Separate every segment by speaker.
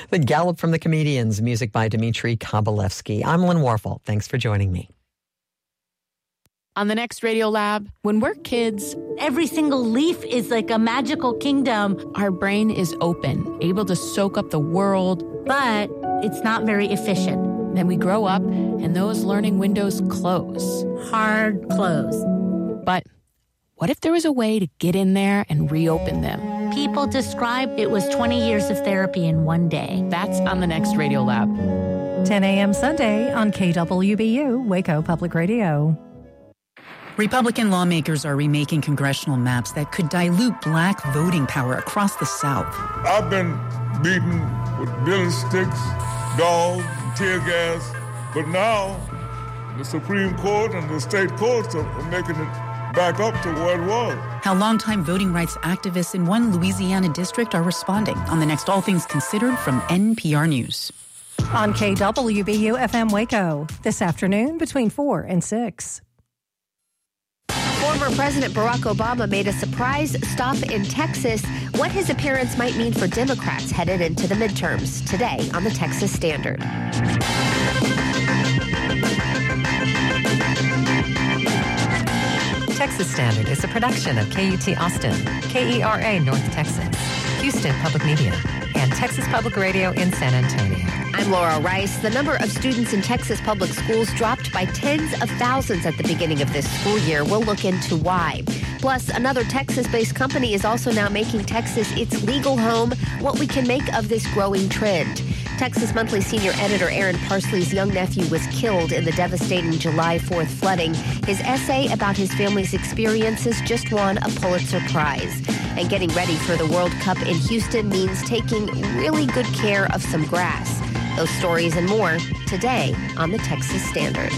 Speaker 1: The Gallop from the Comedians, music by Dmitry Kabalevsky. I'm Lynn Warfel. Thanks for joining me.
Speaker 2: On the next Radio Lab, when we're kids,
Speaker 3: every single leaf is like a magical kingdom.
Speaker 2: Our brain is open, able to soak up the world.
Speaker 3: But it's not very efficient.
Speaker 2: Then we grow up, and those learning windows close.
Speaker 3: Hard close.
Speaker 2: But what if there was a way to get in there and reopen them?
Speaker 3: People describe it was 20 years of therapy in one day.
Speaker 2: That's on the next Radio Lab.
Speaker 4: 10 a.m. Sunday on KWBU, Waco Public Radio.
Speaker 5: Republican lawmakers are remaking congressional maps that could dilute black voting power across the South.
Speaker 6: I've been beaten with billy sticks, dogs, and tear gas, but now the Supreme Court and the state courts are making it back up to where it was.
Speaker 5: How longtime voting rights activists in one Louisiana district are responding on the next All Things Considered from NPR News.
Speaker 4: On KWBU FM Waco, this afternoon between 4 and 6.
Speaker 7: Former President Barack Obama made a surprise stop in Texas. What his appearance might mean for Democrats headed into the midterms. Today on the Texas Standard.
Speaker 8: Texas Standard is a production of KUT Austin, KERA North Texas, Houston Public Media, and Texas Public Radio in San Antonio.
Speaker 7: I'm Laura Rice. The number of students in Texas public schools dropped by tens of thousands at the beginning of this school year. We'll look into why. Plus, another Texas-based company is also now making Texas its legal home. What we can make of this growing trend. Texas Monthly senior editor Aaron Parsley's young nephew was killed in the devastating July 4th flooding. His essay about his family's experiences just won a Pulitzer Prize. And getting ready for the World Cup in Houston means taking really good care of some grass. Those stories and more today on the Texas Standard.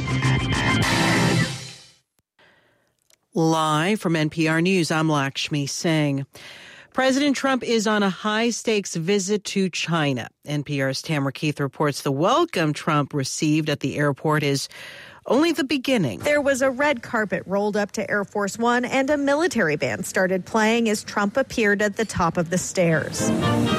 Speaker 9: Live from NPR News, I'm Lakshmi Singh. President Trump is on a high-stakes visit to China. NPR's Tamara Keith reports the welcome Trump received at the airport is only the beginning.
Speaker 10: There was a red carpet rolled up to Air Force One, and a military band started playing as Trump appeared at the top of the stairs.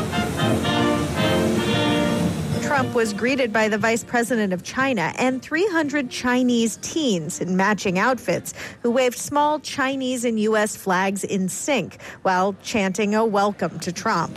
Speaker 10: Trump was greeted by the vice president of China and 300 Chinese teens in matching outfits who waved small Chinese and U.S. flags in sync while chanting a welcome to Trump.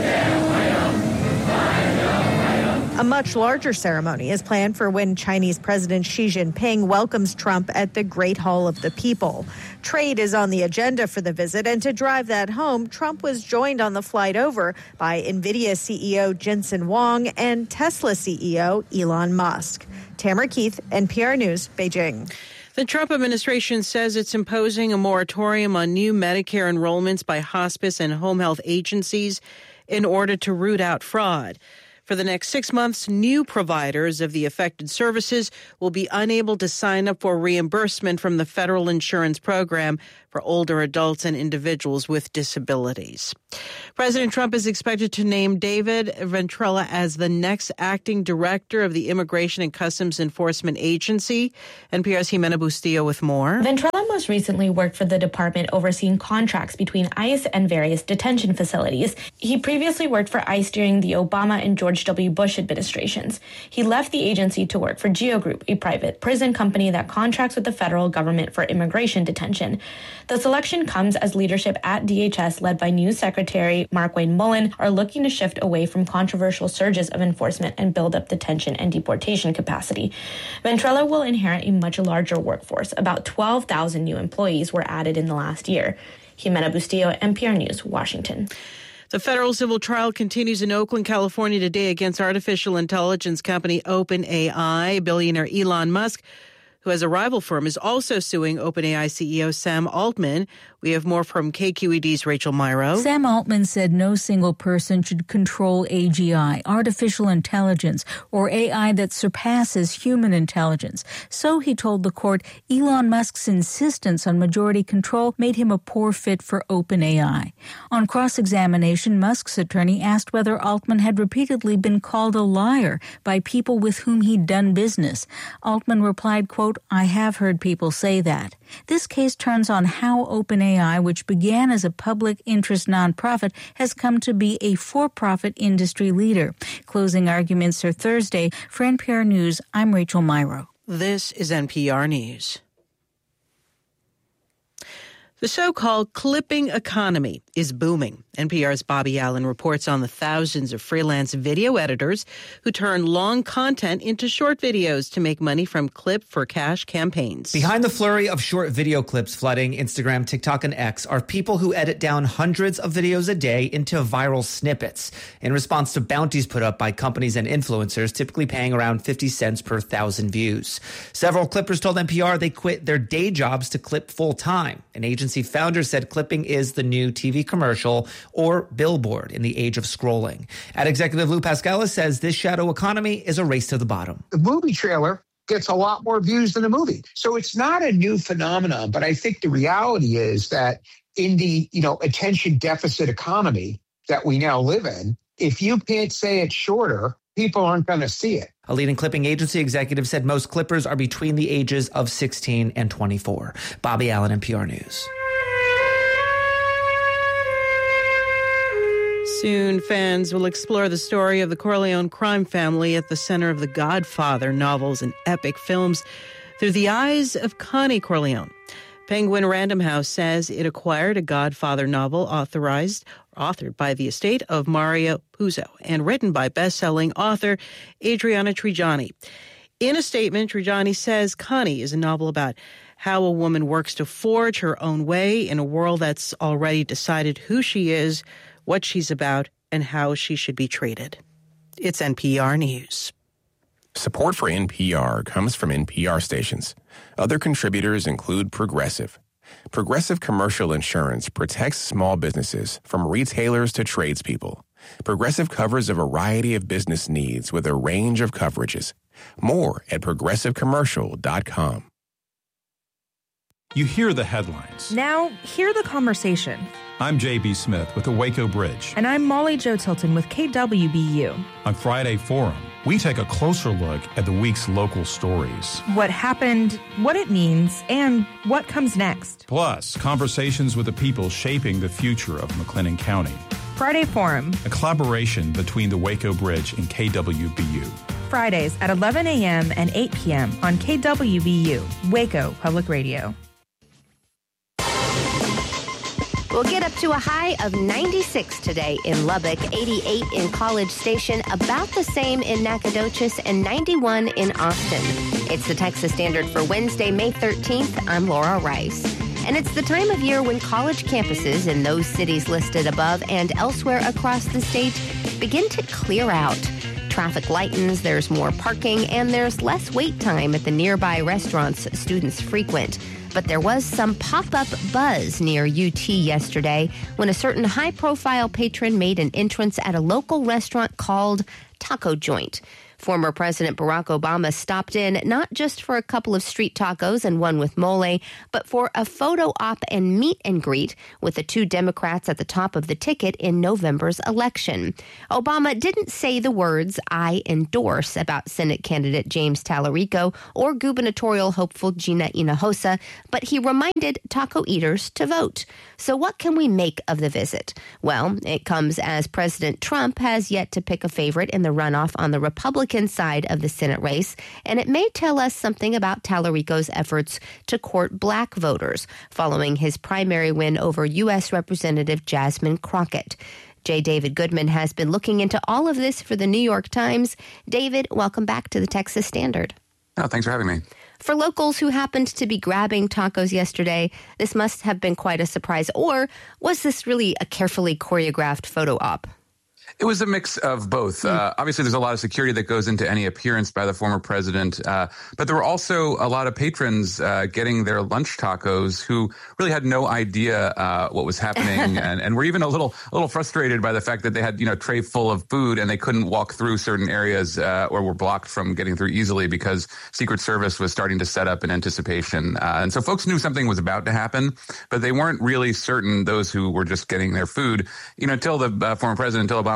Speaker 10: A much larger ceremony is planned for when Chinese President Xi Jinping welcomes Trump at the Great Hall of the People. Trade is on the agenda for the visit, and to drive that home, Trump was joined on the flight over by NVIDIA CEO Jensen Huang and Tesla CEO Elon Musk. Tamara Keith, NPR News, Beijing.
Speaker 9: The Trump administration says it's imposing a moratorium on new Medicare enrollments by hospice and home health agencies in order to root out fraud. For the next 6 months, new providers of the affected services will be unable to sign up for reimbursement from the federal insurance program for older adults and individuals with disabilities. President Trump is expected to name David Ventrella as the next acting director of the Immigration and Customs Enforcement Agency. NPR's Jimena Bustillo with more.
Speaker 11: Ventrella most recently worked for the department overseeing contracts between ICE and various detention facilities. He previously worked for ICE during the Obama and George W. Bush administrations. He left the agency to work for GEO Group, a private prison company that contracts with the federal government for immigration detention. The selection comes as leadership at DHS, led by new Secretary Markwayne Mullin, are looking to shift away from controversial surges of enforcement and build up detention and deportation capacity. Ventrella will inherit a much larger workforce. About 12,000 new employees were added in the last year. Jimena Bustillo, NPR News, Washington.
Speaker 9: The federal civil trial continues in Oakland, California today against artificial intelligence company OpenAI. Billionaire Elon Musk, who has a rival firm, is also suing OpenAI CEO Sam Altman. We have more from KQED's Rachel Myrow.
Speaker 12: Sam Altman said no single person should control AGI, artificial intelligence, or AI that surpasses human intelligence. So, he told the court, Elon Musk's insistence on majority control made him a poor fit for OpenAI. On cross-examination, Musk's attorney asked whether Altman had repeatedly been called a liar by people with whom he'd done business. Altman replied, quote, quote, I have heard people say that. This case turns on how OpenAI, which began as a public interest nonprofit, has come to be a for-profit industry leader. Closing arguments are Thursday. For NPR News, I'm Rachel Myrow.
Speaker 9: This is NPR News. The so-called clipping economy is booming. NPR's Bobby Allen reports on the thousands of freelance video editors who turn long content into short videos to make money from clip-for-cash campaigns.
Speaker 13: Behind the flurry of short video clips flooding Instagram, TikTok, and X are people who edit down hundreds of videos a day into viral snippets in response to bounties put up by companies and influencers, typically paying around 50 cents per 1,000 views. Several clippers told NPR they quit their day jobs to clip full-time. An agency founder said clipping is the new TV commercial or billboard in the age of scrolling. Ad executive Lou Pascalis says this shadow economy is a race to the bottom.
Speaker 14: The movie trailer gets a lot more views than a movie. So it's not a new phenomenon, but I think the reality is that in the, attention deficit economy that we now live in, if you can't say it shorter, people aren't going to see it.
Speaker 13: A leading clipping agency executive said most clippers are between the ages of 16 and 24. Bobby Allen, NPR News.
Speaker 9: Soon, fans will explore the story of the Corleone crime family at the center of the Godfather novels and epic films through the eyes of Connie Corleone. Penguin Random House says it acquired a Godfather novel authored by the estate of Mario Puzo and written by best-selling author Adriana Trigiani. In a statement, Trigiani says Connie is a novel about how a woman works to forge her own way in a world that's already decided who she is, what she's about, and how she should be treated. It's NPR News.
Speaker 15: Support for NPR comes from NPR stations. Other contributors include Progressive. Progressive Commercial Insurance protects small businesses from retailers to tradespeople. Progressive covers a variety of business needs with a range of coverages. More at progressivecommercial.com.
Speaker 16: You hear the headlines.
Speaker 17: Now, hear the conversation.
Speaker 16: I'm J.B. Smith with the Waco Bridge.
Speaker 17: And I'm Molly Jo Tilton with KWBU.
Speaker 16: On Friday Forum, we take a closer look at the week's local stories.
Speaker 17: What happened, what it means, and what comes next.
Speaker 16: Plus, conversations with the people shaping the future of McLennan County.
Speaker 17: Friday Forum.
Speaker 16: A collaboration between the Waco Bridge and KWBU.
Speaker 17: Fridays at 11 a.m. and 8 p.m. on KWBU, Waco Public Radio.
Speaker 7: We'll get up to a high of 96 today in Lubbock, 88 in College Station, about the same in Nacogdoches, and 91 in Austin. It's the Texas Standard for Wednesday, May 13th. I'm Laura Rice. And it's the time of year when college campuses in those cities listed above and elsewhere across the state begin to clear out. Traffic lightens, there's more parking, and there's less wait time at the nearby restaurants students frequent. But there was some pop-up buzz near UT yesterday when a certain high-profile patron made an entrance at a local restaurant called Taco Joint. Former President Barack Obama stopped in not just for a couple of street tacos and one with mole, but for a photo op and meet and greet with the two Democrats at the top of the ticket in November's election. Obama didn't say the words "I endorse" about Senate candidate James Tallarico or gubernatorial hopeful Gina Hinojosa, but he reminded taco eaters to vote. So what can we make of the visit? Well, it comes as President Trump has yet to pick a favorite in the runoff on the Republican side of the Senate race, and it may tell us something about Tallarico's efforts to court black voters following his primary win over U.S. Representative Jasmine Crockett. J. David Goodman has been looking into all of this for the New York Times. David, welcome back to the Texas Standard.
Speaker 18: Oh, thanks for having me.
Speaker 7: For locals who happened to be grabbing tacos yesterday, this must have been quite a surprise. Or was this really a carefully choreographed photo op?
Speaker 18: It was a mix of both. Obviously, there's a lot of security that goes into any appearance by the former president. But there were also a lot of patrons getting their lunch tacos who really had no idea what was happening and were even a little frustrated by the fact that they had, a tray full of food and they couldn't walk through certain areas or were blocked from getting through easily because Secret Service was starting to set up in anticipation. And so folks knew something was about to happen, but they weren't really certain, those who were just getting their food, until the former president, until Obama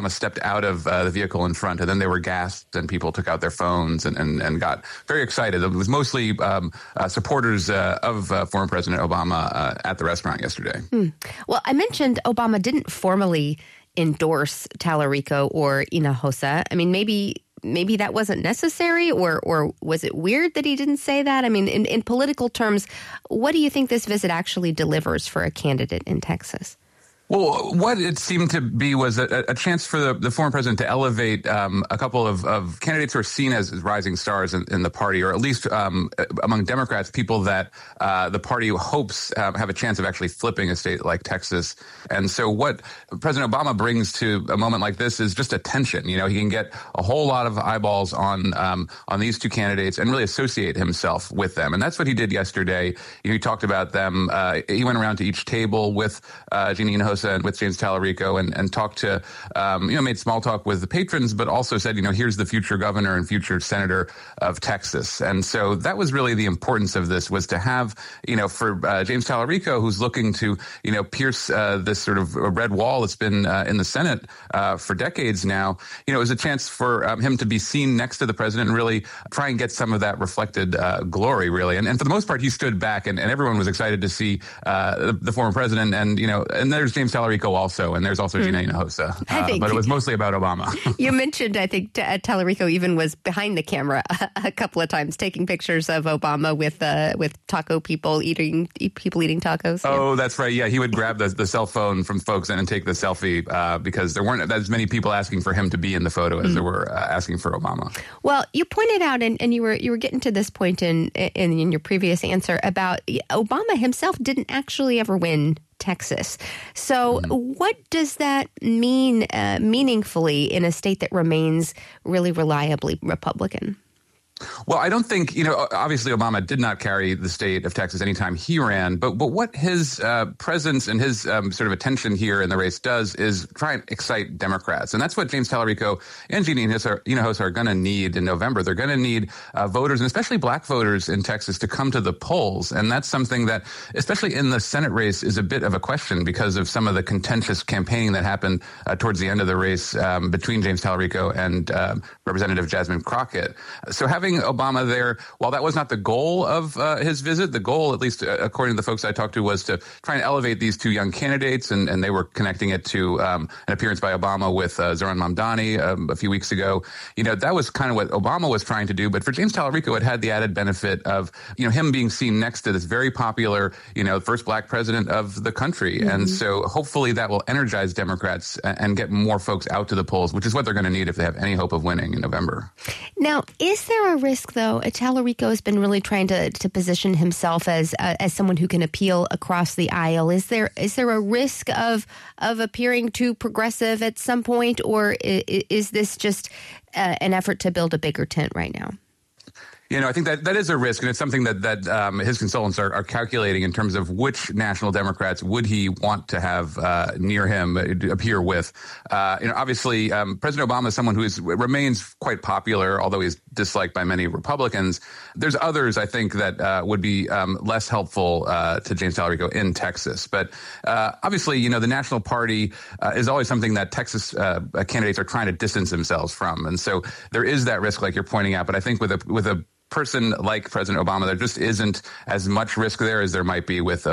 Speaker 18: Obama stepped out of the vehicle in front, and then they were gassed, and people took out their phones and got very excited. It was mostly supporters of former President Obama at the restaurant yesterday.
Speaker 7: Well, I mentioned Obama didn't formally endorse Tallarico or Hinojosa. I mean, maybe that wasn't necessary, or was it weird that he didn't say that? I mean, in political terms, what do you think this visit actually delivers for a candidate in Texas?
Speaker 18: Well, what it seemed to be was a chance for the former president to elevate a couple of candidates who are seen as rising stars in the party, or at least among Democrats, people that the party hopes have a chance of actually flipping a state like Texas. And so what President Obama brings to a moment like this is just attention. He can get a whole lot of eyeballs on these two candidates and really associate himself with them. And that's what he did yesterday. He talked about them. He went around to each table with Gina Hinojosa and with James Tallarico and talked to, made small talk with the patrons, but also said, here's the future governor and future senator of Texas. And so that was really the importance of this, was to have, for James Tallarico, who's looking to, pierce this sort of red wall that's been in the Senate for decades now, it was a chance for him to be seen next to the president and really try and get some of that reflected glory, really. And for the most part, he stood back, and everyone was excited to see the former president. And, and there's James Tallarico also, and there's also Gina Hinojosa. But it was mostly about Obama.
Speaker 7: You mentioned, I think, Tallarico even was behind the camera a couple of times, taking pictures of Obama with taco people eating tacos.
Speaker 18: Oh, that's right. Yeah, he would grab the cell phone from folks and take the selfie because there weren't as many people asking for him to be in the photo as there were asking for Obama.
Speaker 7: Well, you pointed out, and you were getting to this point in your previous answer about Obama himself didn't actually ever win Texas. So what does that mean meaningfully in a state that remains really reliably Republican?
Speaker 18: Well, I don't think, obviously Obama did not carry the state of Texas anytime he ran, but what his presence and his sort of attention here in the race does is try and excite Democrats. And that's what James Tallarico and Gina Hinojosa are going to need in November. They're going to need voters, and especially black voters in Texas, to come to the polls. And that's something that, especially in the Senate race, is a bit of a question because of some of the contentious campaigning that happened towards the end of the race between James Tallarico and Representative Jasmine Crockett. So having Obama there, while that was not the goal of his visit, the goal, at least according to the folks I talked to, was to try and elevate these two young candidates, and they were connecting it to an appearance by Obama with Zohran Mamdani a few weeks ago. That was kind of what Obama was trying to do, but for James Tallarico, it had the added benefit of, him being seen next to this very popular, first black president of the country. Mm-hmm. And so hopefully that will energize Democrats and get more folks out to the polls, which is what they're going to need if they have any hope of winning in November.
Speaker 7: Now, is there a risk, though? Tallarico has been really trying to position himself as someone who can appeal across the aisle. Is there a risk of appearing too progressive at some point, or is this just an effort to build a bigger tent right now?
Speaker 18: I think that is a risk, and it's something that his consultants are calculating in terms of which national Democrats would he want to have near him appear with. Obviously, President Obama is someone who remains quite popular, although he's disliked by many Republicans. There's others, I think, that would be less helpful to James Tallarico in Texas. But obviously, the National Party is always something that Texas candidates are trying to distance themselves from. And so there is that risk, like you're pointing out. But I think with a person like President Obama, there just isn't as much risk there as there might be with